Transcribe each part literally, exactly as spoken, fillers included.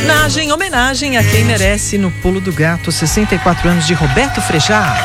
Homenagem, homenagem a quem merece no Pulo do Gato, sessenta e quatro anos de Roberto Frejá.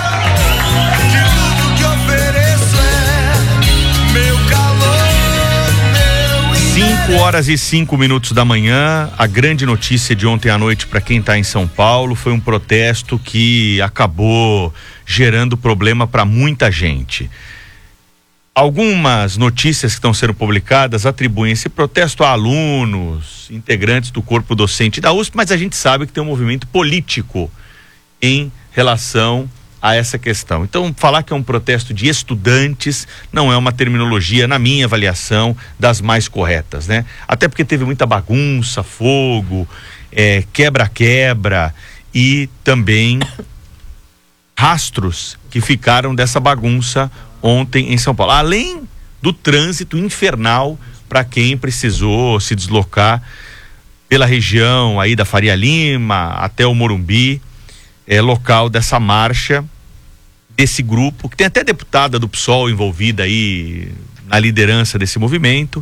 cinco horas e cinco minutos da manhã, a grande notícia de ontem à noite para quem está em São Paulo foi um protesto que acabou gerando problema para muita gente. Algumas notícias que estão sendo publicadas atribuem esse protesto a alunos, integrantes do corpo docente da U S P, mas a gente sabe que tem um movimento político em relação a essa questão. Então, falar que é um protesto de estudantes não é uma terminologia, na minha avaliação, das mais corretas, né? Até porque teve muita bagunça, fogo, é, quebra-quebra e também rastros que ficaram dessa bagunça ontem em São Paulo. Além do trânsito infernal para quem precisou se deslocar pela região aí da Faria Lima até o Morumbi, é local dessa marcha desse grupo, que tem até deputada do P SOL envolvida aí na liderança desse movimento.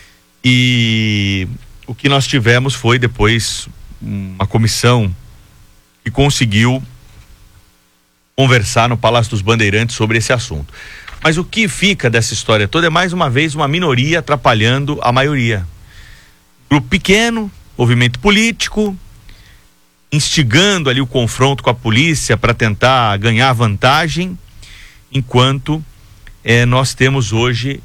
E o que nós tivemos foi depois uma comissão que conseguiu conversar no Palácio dos Bandeirantes sobre esse assunto. Mas o que fica dessa história toda é mais uma vez uma minoria atrapalhando a maioria. Grupo pequeno, movimento político, instigando ali o confronto com a polícia para tentar ganhar vantagem, enquanto eh, nós temos hoje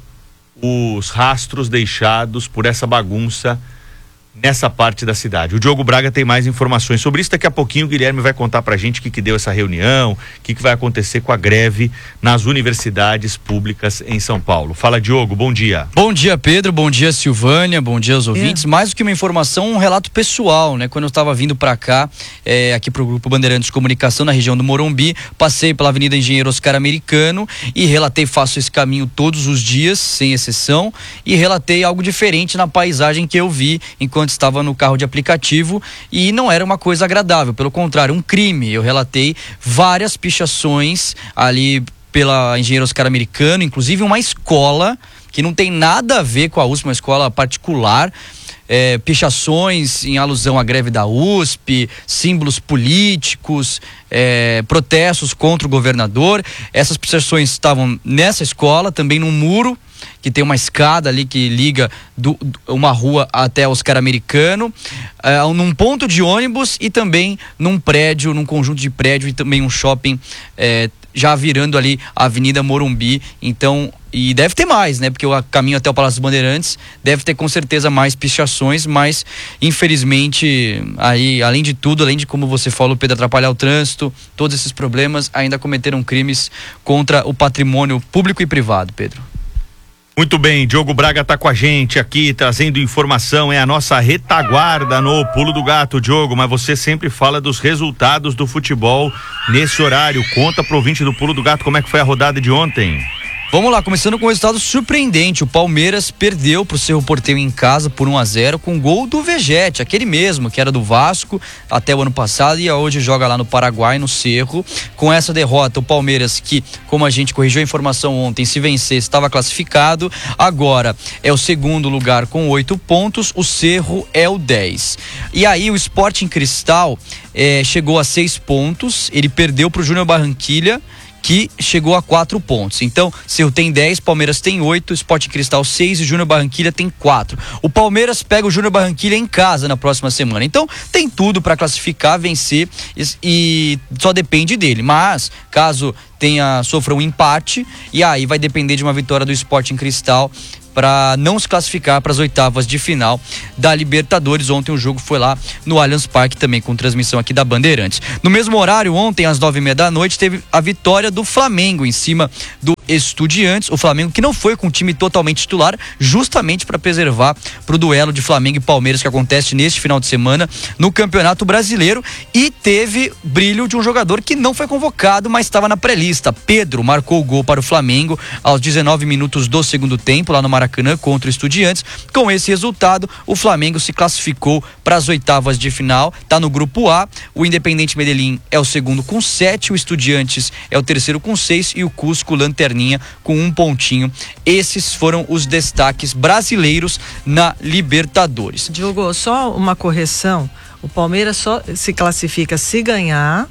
os rastros deixados por essa bagunça nessa parte da cidade. O Diogo Braga tem mais informações sobre isso. Daqui a pouquinho o Guilherme vai contar pra gente o que que deu essa reunião, o que que vai acontecer com a greve nas universidades públicas em São Paulo. Fala, Diogo, bom dia. Bom dia, Pedro, bom dia, Silvânia, bom dia aos ouvintes. É. Mais do que uma informação, um relato pessoal, né? Quando eu estava vindo pra cá, é, aqui pro Grupo Bandeirantes de Comunicação, na região do Morumbi, passei pela Avenida Engenheiro Oscar Americano e relatei, faço esse caminho todos os dias, sem exceção, e relatei algo diferente na paisagem que eu vi enquanto estava no carro de aplicativo, e não era uma coisa agradável, pelo contrário, um crime. Eu relatei várias pichações ali pela Engenheiro Oscar Americano, inclusive uma escola que não tem nada a ver com a U S P, uma escola particular, é, pichações em alusão à greve da U S P, símbolos políticos, é, protestos contra o governador. Essas pichações estavam nessa escola, também num muro que tem uma escada ali que liga do, uma rua até Oscar Americano, uh, num ponto de ônibus e também num prédio, num conjunto de prédio e também um shopping, eh, já virando ali a Avenida Morumbi. Então, e deve ter mais, né? Porque o caminho até o Palácio dos Bandeirantes deve ter com certeza mais pichações, mas infelizmente, aí, além de tudo, além de, como você falou, Pedro, atrapalhar o trânsito, todos esses problemas ainda cometeram crimes contra o patrimônio público e privado, Pedro. Muito bem, Diogo Braga está com a gente aqui, trazendo informação, é a nossa retaguarda no Pulo do Gato, Diogo, mas você sempre fala dos resultados do futebol nesse horário. Conta pro ouvinte do Pulo do Gato como é que foi a rodada de ontem. Vamos lá, começando com um resultado surpreendente. O Palmeiras perdeu pro Cerro Porteño em casa por um a zero com gol do Vegete, aquele mesmo que era do Vasco até o ano passado e hoje joga lá no Paraguai, no Cerro. Com essa derrota, o Palmeiras, que, como a gente corrigiu a informação ontem, se vencer estava classificado, agora é o segundo lugar com oito pontos, o Cerro é o dez. E aí o Sporting Cristal eh, chegou a seis pontos, ele perdeu pro Júnior Barranquilla, que chegou a quatro pontos. Então, Cerro tem dez, Palmeiras tem oito, Sporting Cristal seis e Júnior Barranquilla tem quatro. O Palmeiras pega o Júnior Barranquilla em casa na próxima semana. Então, tem tudo para classificar, vencer e, e só depende dele. Mas, caso tenha sofra um empate, e aí vai depender de uma vitória do Sporting Cristal para não se classificar para as oitavas de final da Libertadores. Ontem o jogo foi lá no Allianz Parque, também com transmissão aqui da Bandeirantes. No mesmo horário, ontem às nove e meia da noite, teve a vitória do Flamengo em cima do Estudiantes. O Flamengo que não foi com o time totalmente titular, justamente para preservar para o duelo de Flamengo e Palmeiras que acontece neste final de semana no Campeonato Brasileiro, e teve brilho de um jogador que não foi convocado, mas estava na pré-lista. Pedro marcou o gol para o Flamengo aos dezenove minutos do segundo tempo, lá no Maracanã, contra o Estudiantes. Com esse resultado, o Flamengo se classificou para as oitavas de final, está no grupo A. O Independente Medellín é o segundo com sete, o Estudiantes é o terceiro com seis e o Cusco, lanterninha, com um pontinho. Esses foram os destaques brasileiros na Libertadores. Diogo, só uma correção. O Palmeiras só se classifica se ganhar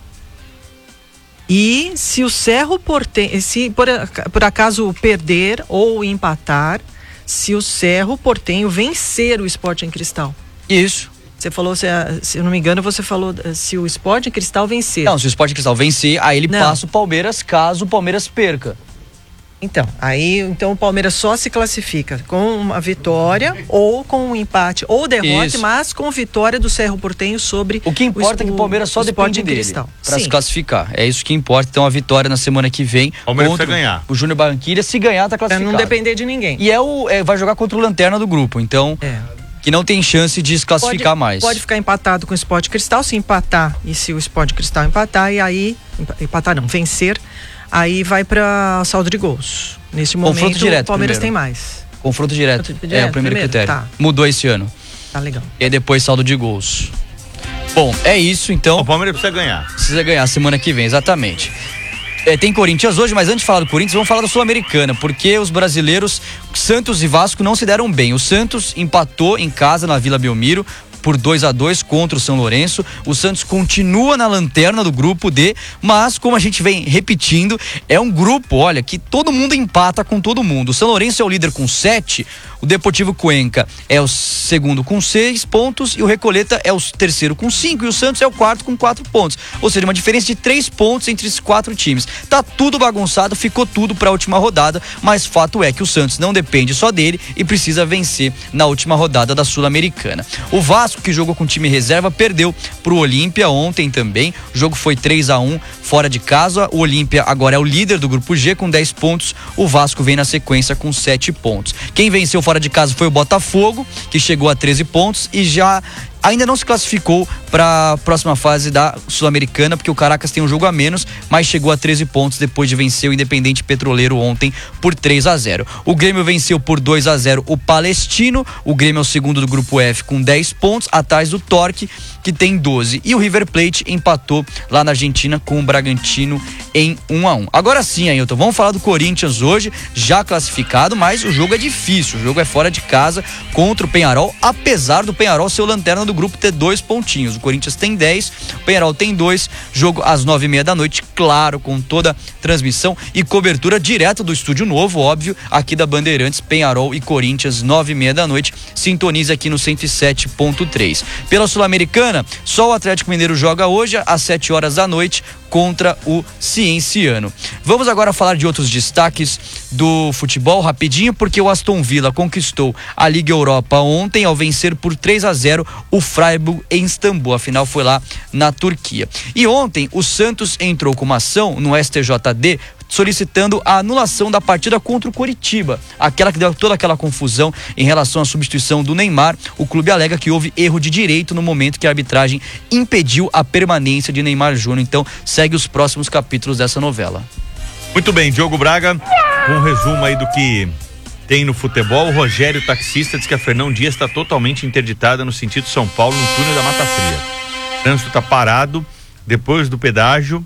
e se o Cerro Porteño, se por, por acaso perder ou empatar, se o Cerro Porteño vencer o Sporting Cristal. Isso. Você falou, se, se eu não me engano, você falou se o Sporting Cristal vencer. Não, se o Sporting Cristal vencer, aí ele não. passa o Palmeiras caso o Palmeiras perca. Então, aí então o Palmeiras só se classifica com uma vitória ou com um empate ou derrota, Isso. mas com vitória do Cerro Porteño sobre o que importa o, é que o Palmeiras só depende dele para se classificar. É isso que importa. Então a vitória na semana que vem Palmeiras contra ganhar. o Júnior Barranquilla, se ganhar tá classificado. Pra não depender de ninguém. E é o é, vai jogar contra o lanterna do grupo, então é. que não tem chance de se classificar pode, mais. Pode ficar empatado com o Sport Cristal, se empatar e se o Sport Cristal empatar e aí empatar não, vencer, aí vai para saldo de gols. Nesse momento, Confronto direto, o Palmeiras primeiro. tem mais. Confronto direto. Confronto direto é o primeiro, primeiro critério. Tá. Mudou esse ano. Tá legal. E aí depois saldo de gols. Bom, é isso então. O Palmeiras precisa ganhar. Precisa ganhar semana que vem, exatamente. É, tem Corinthians hoje, mas antes de falar do Corinthians, vamos falar da Sul-Americana, porque os brasileiros, Santos e Vasco, não se deram bem. O Santos empatou em casa na Vila Belmiro por dois a dois contra o São Lourenço. O Santos continua na lanterna do grupo D, mas como a gente vem repetindo, é um grupo, olha, que todo mundo empata com todo mundo. O São Lourenço é o líder com sete, o Deportivo Cuenca é o segundo com seis pontos e o Recoleta é o terceiro com cinco e o Santos é o quarto com quatro pontos. Ou seja, uma diferença de três pontos entre esses quatro times. Tá tudo bagunçado, ficou tudo para a última rodada, mas fato é que o Santos não depende só dele e precisa vencer na última rodada da Sul-Americana. O Vasco, que jogou com time reserva, perdeu pro Olímpia ontem também. O jogo foi três a um fora de casa. O Olímpia agora é o líder do grupo G com dez pontos. O Vasco vem na sequência com sete pontos. Quem venceu fora de casa foi o Botafogo, que chegou a treze pontos e já ainda não se classificou para a próxima fase da Sul-Americana, porque o Caracas tem um jogo a menos, mas chegou a treze pontos depois de vencer o Independente Petroleiro ontem por três a zero. O Grêmio venceu por dois a zero o Palestino. O Grêmio é o segundo do grupo F com dez pontos, atrás do Torque, que tem doze. E o River Plate empatou lá na Argentina com o Bragantino em um a um. Agora sim, Ailton, vamos falar do Corinthians hoje, já classificado, mas o jogo é difícil. O jogo é fora de casa contra o Peñarol, apesar do Peñarol ser o lanterna do grupo ter dois pontinhos. O Corinthians tem dez, o Peñarol tem dois. Jogo às nove e meia da noite, claro, com toda transmissão e cobertura direto do Estúdio Novo, óbvio, aqui da Bandeirantes. Peñarol e Corinthians, nove e meia da noite. Sintoniza aqui no cento e sete ponto três. Pela Sul-Americana, só o Atlético Mineiro joga hoje às sete horas da noite contra o Cienciano. Vamos agora falar de outros destaques do futebol rapidinho, porque o Aston Villa conquistou a Liga Europa ontem ao vencer por três a zero o Freiburg em Istambul. Afinal, foi lá na Turquia. E ontem o Santos entrou com uma ação no S T J D solicitando a anulação da partida contra o Coritiba, aquela que deu toda aquela confusão em relação à substituição do Neymar. O clube alega que houve erro de direito no momento que a arbitragem impediu a permanência de Neymar Júnior. Então segue os próximos capítulos dessa novela. Muito bem, Diogo Braga, um resumo aí do que tem no futebol. O Rogério, taxista, diz que a Fernão Dias está totalmente interditada no sentido São Paulo, no túnel da Mata Fria. O trânsito está parado depois do pedágio,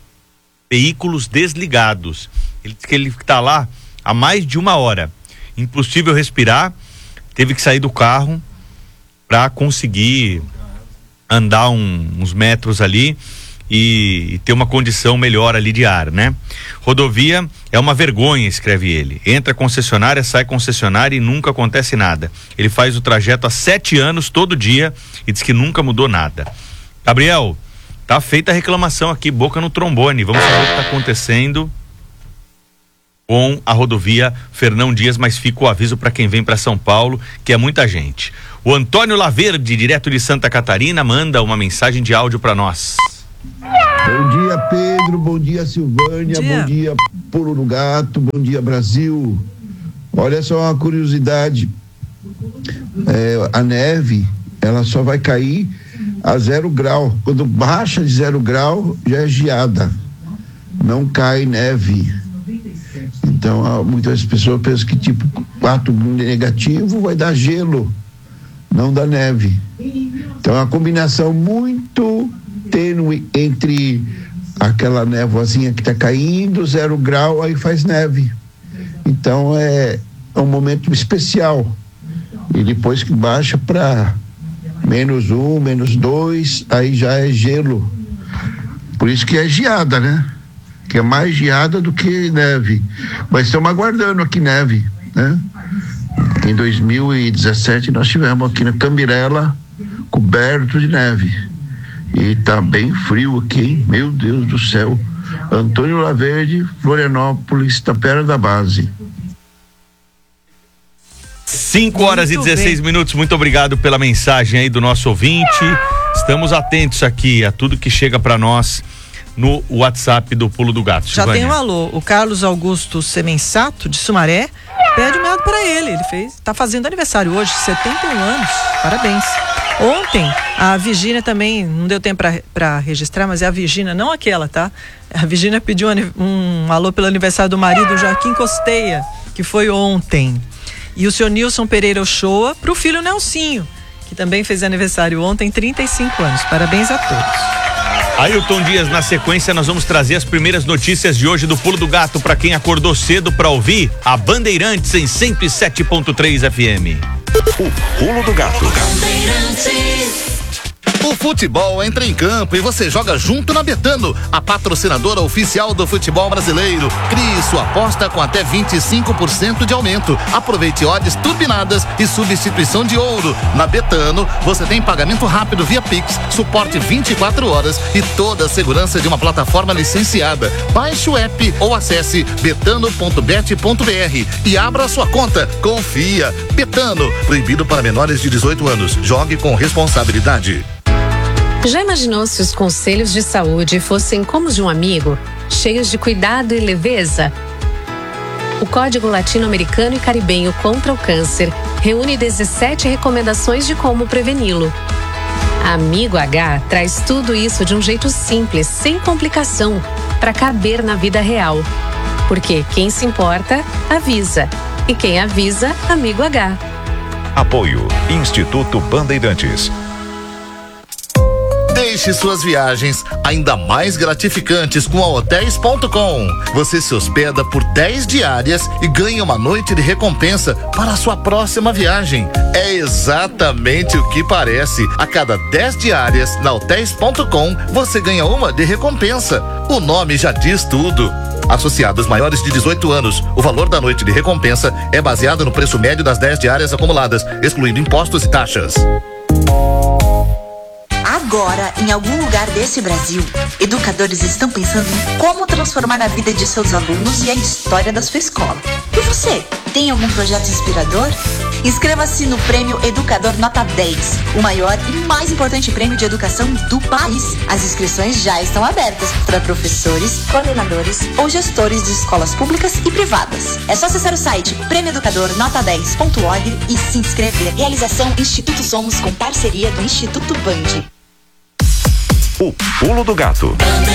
veículos desligados. Ele diz que ele está lá há mais de uma hora, impossível respirar, teve que sair do carro para conseguir andar um, uns metros ali e, e ter uma condição melhor ali de ar, né? Rodovia é uma vergonha, escreve ele. Entra concessionária, sai concessionária e nunca acontece nada. Ele faz o trajeto há sete anos, todo dia, e diz que nunca mudou nada. Gabriel, tá feita a reclamação aqui, boca no trombone. Vamos saber o que está acontecendo com a rodovia Fernão Dias, mas fica o aviso para quem vem para São Paulo, que é muita gente. O Antônio Laverde, direto de Santa Catarina, manda uma mensagem de áudio para nós. Bom dia, Pedro, bom dia, Silvânia, bom dia, bom dia, Pulo do Gato, bom dia, Brasil. Olha só uma curiosidade, é, a neve, ela só vai cair a zero grau. Quando baixa de zero grau, já é geada, não cai neve. Então, muitas pessoas pensam que tipo quatro negativo vai dar gelo, não dá neve. Então, é uma combinação muito tênue entre aquela névoazinha que está caindo, zero grau, aí faz neve. Então, é, é um momento especial. E depois que baixa para menos um, menos dois, aí já é gelo. Por isso que é geada, né? Que é mais geada do que neve. Mas estamos aguardando aqui neve, né? Em dois mil e dezessete nós tivemos aqui na Cambirela coberto de neve. E tá bem frio aqui, hein? Meu Deus do céu. Antônio Laverde, Florianópolis, Tapera da Base. cinco horas Muito e dezesseis bem. minutos, muito obrigado pela mensagem aí do nosso ouvinte. Estamos atentos aqui a tudo que chega para nós no WhatsApp do Pulo do Gato. Já Silvânia. tem um alô. O Carlos Augusto Semensato, de Sumaré, pede um meado para ele. Ele fez, tá fazendo aniversário hoje, setenta e um anos. Parabéns. Ontem, a Virgínia também, não deu tempo para registrar, mas é a Virgínia, não aquela, tá? A Virgínia pediu um, um alô pelo aniversário do marido Joaquim Costeia, que foi ontem. E o senhor Nilson Pereira Ochoa pro filho Nelsinho, que também fez aniversário ontem, trinta e cinco anos. Parabéns a todos. Ailton Dias, na sequência nós vamos trazer as primeiras notícias de hoje do Pulo do Gato para quem acordou cedo para ouvir a Bandeirantes em cento e sete ponto três F M. O Pulo do Gato. O futebol entra em campo e você joga junto na Betano, a patrocinadora oficial do futebol brasileiro. Crie sua aposta com até vinte e cinco por cento de aumento. Aproveite odds turbinadas e substituição de ouro. Na Betano, você tem pagamento rápido via Pix, suporte vinte e quatro horas e toda a segurança de uma plataforma licenciada. Baixe o app ou acesse betano ponto bet ponto br e abra a sua conta. Confia. Betano, proibido para menores de dezoito anos. Jogue com responsabilidade. Já imaginou se os conselhos de saúde fossem como os de um amigo, cheios de cuidado e leveza? O Código Latino-Americano e Caribenho contra o Câncer reúne dezessete recomendações de como preveni-lo. Amigo H traz tudo isso de um jeito simples, sem complicação, para caber na vida real. Porque quem se importa, avisa. E quem avisa, Amigo H. Apoio Instituto Bandeirantes. Deixe suas viagens ainda mais gratificantes com a hotéis ponto com. Você se hospeda por dez diárias e ganha uma noite de recompensa para a sua próxima viagem. É exatamente o que parece. A cada dez diárias na hotéis ponto com, você ganha uma de recompensa. O nome já diz tudo. Associados maiores de dezoito anos, o valor da noite de recompensa é baseado no preço médio das dez diárias acumuladas, excluindo impostos e taxas. Agora, em algum lugar desse Brasil, educadores estão pensando em como transformar a vida de seus alunos e a história da sua escola. E você, tem algum projeto inspirador? Inscreva-se no Prêmio Educador Nota dez, o maior e mais importante prêmio de educação do país. As inscrições já estão abertas para professores, coordenadores ou gestores de escolas públicas e privadas. É só acessar o site prêmio educador nota dez ponto org e se inscrever. Realização Instituto Somos com parceria do Instituto Band. O Pulo do Gato.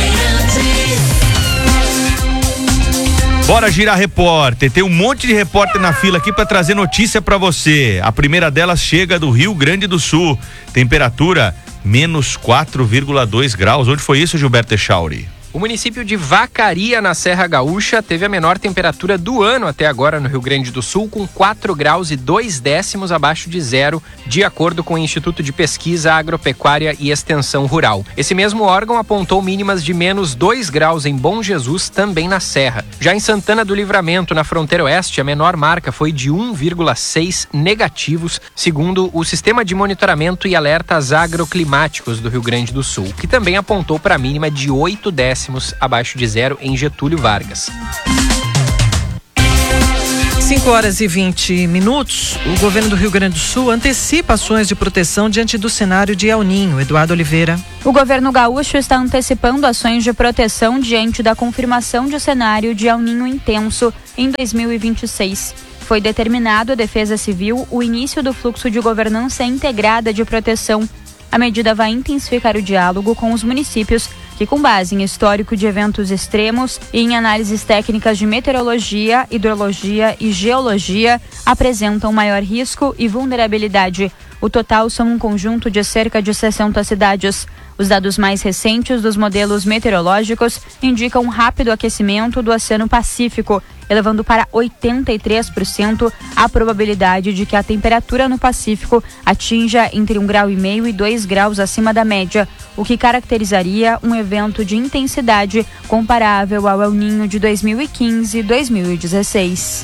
Bora girar repórter. Tem um monte de repórter na fila aqui para trazer notícia para você. A primeira delas chega do Rio Grande do Sul. Temperatura menos quatro vírgula dois graus. Onde foi isso, Gilberto Echauri? O município de Vacaria, na Serra Gaúcha, teve a menor temperatura do ano até agora no Rio Grande do Sul, com quatro graus e dois décimos abaixo de zero, de acordo com o Instituto de Pesquisa Agropecuária e Extensão Rural. Esse mesmo órgão apontou mínimas de menos dois graus em Bom Jesus, também na Serra. Já em Santana do Livramento, na fronteira oeste, a menor marca foi de um vírgula seis negativos, segundo o Sistema de Monitoramento e Alertas Agroclimáticos do Rio Grande do Sul, que também apontou para a mínima de oito décimos abaixo de zero em Getúlio Vargas. cinco horas e vinte minutos. O governo do Rio Grande do Sul antecipa ações de proteção diante do cenário de El Ninho. Eduardo Oliveira. O governo gaúcho está antecipando ações de proteção diante da confirmação de cenário de El Ninho intenso em dois mil e vinte e seis. Foi determinado à Defesa Civil o início do fluxo de governança integrada de proteção. A medida vai intensificar o diálogo com os municípios que, com base em histórico de eventos extremos e em análises técnicas de meteorologia, hidrologia e geologia, apresentam maior risco e vulnerabilidade. O total são um conjunto de cerca de sessenta cidades. Os dados mais recentes dos modelos meteorológicos indicam um rápido aquecimento do Oceano Pacífico, elevando para oitenta e três por cento a probabilidade de que a temperatura no Pacífico atinja entre um grau e meio e dois graus acima da média, o que caracterizaria um evento de intensidade comparável ao El Niño de dois mil e quinze e dois mil e dezesseis.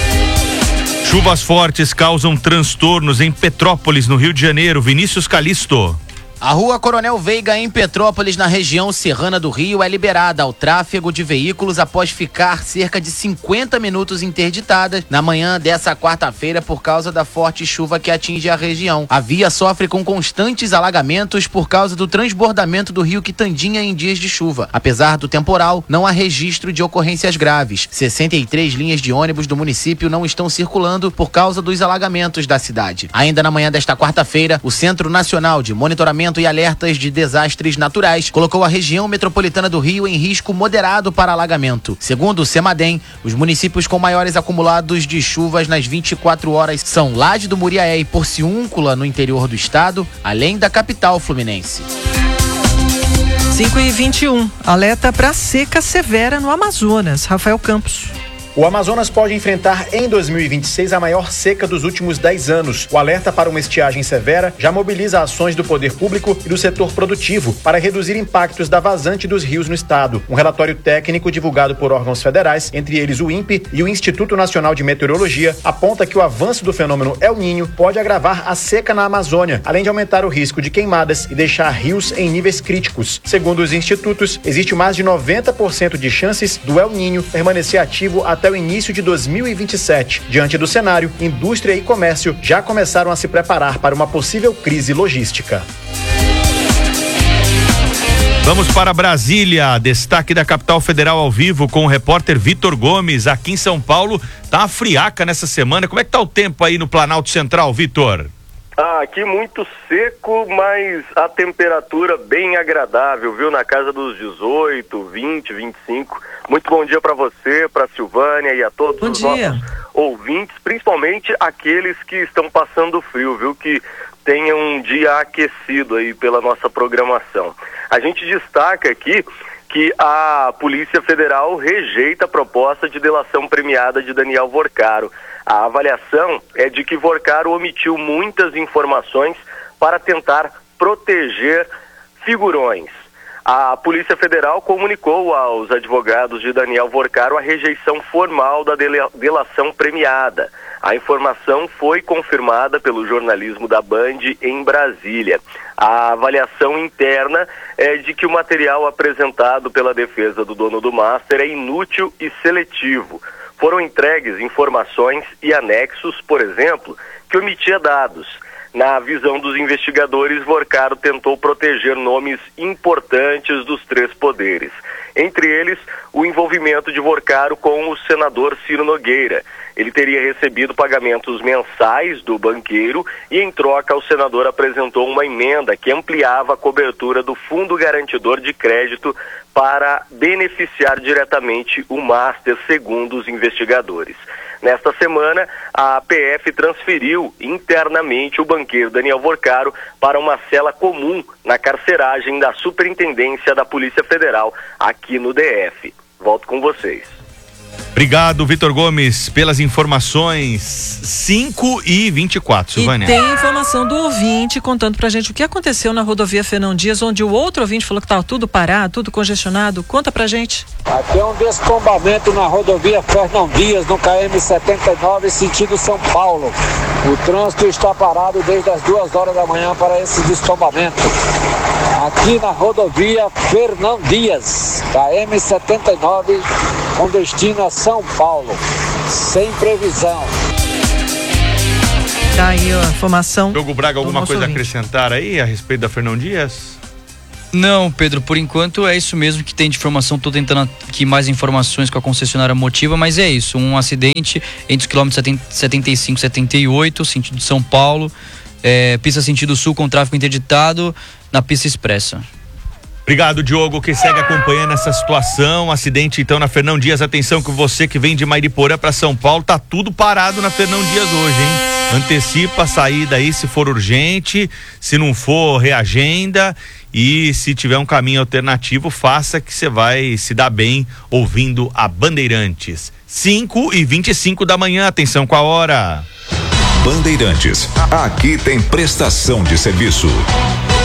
Chuvas fortes causam transtornos em Petrópolis, no Rio de Janeiro. Vinícius Calisto. A rua Coronel Veiga, em Petrópolis, na região serrana do Rio, é liberada ao tráfego de veículos após ficar cerca de cinquenta minutos interditada na manhã dessa quarta-feira por causa da forte chuva que atinge a região. A via sofre com constantes alagamentos por causa do transbordamento do rio Quitandinha em dias de chuva. Apesar do temporal, não há registro de ocorrências graves. sessenta e três linhas de ônibus do município não estão circulando por causa dos alagamentos da cidade. Ainda na manhã desta quarta-feira, o Centro Nacional de Monitoramento e Alertas de Desastres Naturais colocou a região metropolitana do Rio em risco moderado para alagamento. Segundo o CEMADEM, os municípios com maiores acumulados de chuvas nas vinte e quatro horas são Laje do Muriaé e Porciúncula, no interior do estado, além da capital fluminense. cinco e vinte e um, alerta para seca severa no Amazonas. Rafael Campos. O Amazonas pode enfrentar em dois mil e vinte e seis a maior seca dos últimos dez anos. O alerta para uma estiagem severa já mobiliza ações do poder público e do setor produtivo para reduzir impactos da vazante dos rios no estado. Um relatório técnico divulgado por órgãos federais, entre eles o INPE e o Instituto Nacional de Meteorologia, aponta que o avanço do fenômeno El Niño pode agravar a seca na Amazônia, além de aumentar o risco de queimadas e deixar rios em níveis críticos. Segundo os institutos, existe mais de noventa por cento de chances do El Niño permanecer ativo até até o início de dois mil e vinte e sete. Diante do cenário, indústria e comércio já começaram a se preparar para uma possível crise logística. Vamos para Brasília, destaque da capital federal ao vivo com o repórter Vitor Gomes. Aqui em São Paulo tá uma friaca nessa semana. Como é que tá o tempo aí no Planalto Central, Vitor? Ah, aqui muito seco, mas a temperatura bem agradável, viu? Na casa dos dezoito, vinte, vinte e cinco. Muito bom dia para você, para Silvânia e a todos bom os dia. nossos ouvintes, principalmente aqueles que estão passando frio, viu? Que tenham um dia aquecido aí pela nossa programação. A gente destaca aqui que a Polícia Federal rejeita a proposta de delação premiada de Daniel Vorcaro. A avaliação é de que Vorcaro omitiu muitas informações para tentar proteger figurões. A Polícia Federal comunicou aos advogados de Daniel Vorcaro a rejeição formal da delação premiada. A informação foi confirmada pelo jornalismo da Band em Brasília. A avaliação interna é de que o material apresentado pela defesa do dono do Master é inútil e seletivo. Foram entregues informações e anexos, por exemplo, que omitia dados. Na visão dos investigadores, Vorcaro tentou proteger nomes importantes dos três poderes. Entre eles, o envolvimento de Vorcaro com o senador Ciro Nogueira. Ele teria recebido pagamentos mensais do banqueiro e, em troca, o senador apresentou uma emenda que ampliava a cobertura do Fundo Garantidor de Crédito para beneficiar diretamente o Master, segundo os investigadores. Nesta semana, a P F transferiu internamente o banqueiro Daniel Vorcaro para uma cela comum na carceragem da Superintendência da Polícia Federal aqui no D F. Volto com vocês. Obrigado, Vitor Gomes, pelas informações. cinco e vinte e quatro, Silvânia. E tem informação do ouvinte contando pra gente o que aconteceu na rodovia Fernão Dias, onde o outro ouvinte falou que estava tudo parado, tudo congestionado. Conta pra gente. Aqui é um destombamento na rodovia Fernão Dias, no K M setenta e nove, sentido São Paulo. O trânsito está parado desde as duas horas da manhã para esse destombamento. Aqui na rodovia Fernão Dias, K M setenta e nove, com destino a São Paulo, sem previsão. Tá aí a informação. Diogo Braga, alguma coisa a ouvinte. acrescentar aí a respeito da Fernão Dias? Não, Pedro, por enquanto é isso mesmo que tem de informação. Tô tentando aqui mais informações com a concessionária Motiva, mas é isso, um acidente entre os quilômetros setenta e cinco e setenta e oito, sentido de São Paulo, é, pista sentido sul com tráfego interditado na pista expressa. Obrigado, Diogo, que segue acompanhando essa situação. Acidente então na Fernão Dias. Atenção que você que vem de Mairiporã para São Paulo, tá tudo parado na Fernão Dias hoje, hein? Antecipa a saída aí se for urgente, se não for, reagenda, e se tiver um caminho alternativo, faça, que você vai se dar bem ouvindo a Bandeirantes. cinco e vinte e cinco da manhã, atenção com a hora. Bandeirantes, aqui tem prestação de serviço.